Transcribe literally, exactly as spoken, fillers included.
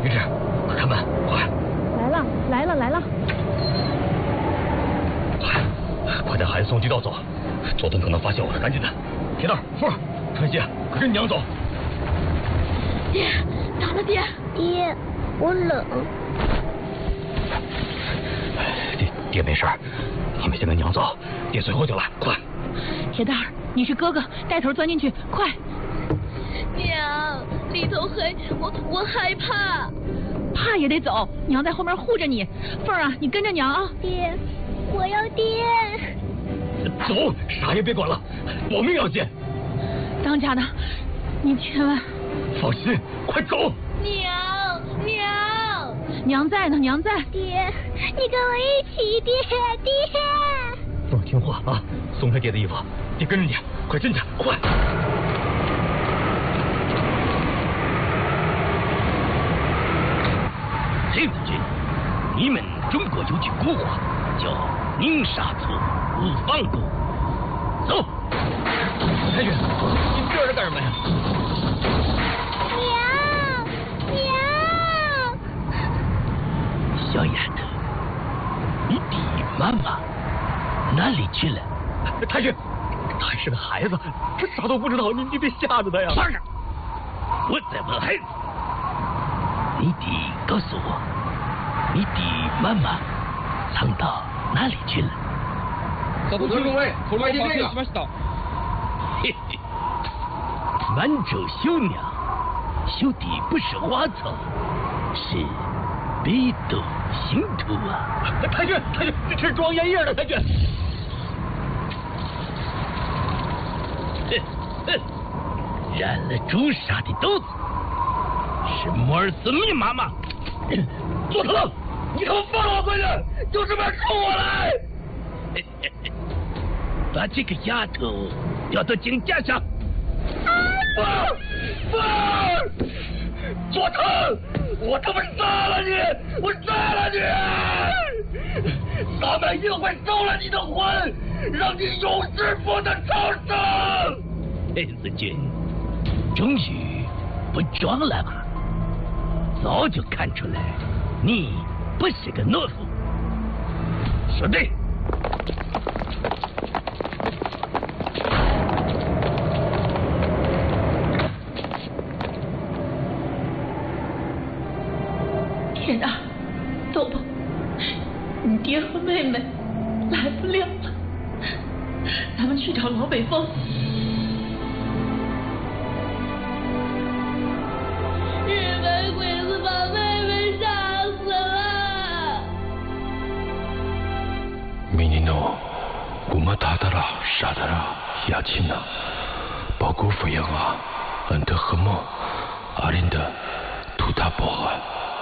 玉芝，快开门，快！ 来了，来了，来了！ 快，快带孩子送地道走，左屯可能发现我了，赶紧的！铁蛋、富儿、春熙，快跟娘走！ 爹，咋了爹？ 爹，我冷。 爹，爹没事，你们先跟娘走，爹随后就来，快！ 铁蛋儿，你是哥哥，带头钻进去，快！ 娘，里头黑，我我害怕。 怕也得走，娘在后面护着你。凤儿啊，你跟着娘啊！ 爹，我要爹。 走，啥也别管了，我命要紧。 当家的，你千万放心，快走。 娘，娘， 娘在呢，娘在。 爹，你跟我一起，爹，爹。 凤儿听话啊，松开爹的衣服，爹跟着你，快进去，快！ 黑子君，你们中国有句古话，叫宁杀错，勿放过。走。 太君，你这是干什么呀？ 娘，娘。 小丫头，你的妈妈哪里去了？ 太君，他还是个孩子，他啥都不知道，你你别吓着他呀！ 放下！我在问孩子。你得告诉我，你的妈妈藏到哪里去了？ 佐藤中尉，后面这个。 嘿嘿，满洲绣娘绣的不是花草，是北斗星图啊！ 太君，太君，这是装烟叶的，太君。 哼哼，染了朱砂的豆子。是摩尔斯密码吗？ 佐藤，你给我放我回去！有什么冲我来！ 把这个丫头调到井架上。 放放！佐藤，我他妈杀了你！我杀了你！咱们一定会收了你的魂，让你永世不得超生！ 黑子君，终于不装了吧？早就看出来，你不是个懦夫。是的。 铁蛋，走吧，你爹和妹妹来不了了，咱们去找老北风。 日本鬼子把妹妹杀死了。 민이너 구마타다라 사다라 야친나 보고 부영아 언더 흐모 아린다 두다보아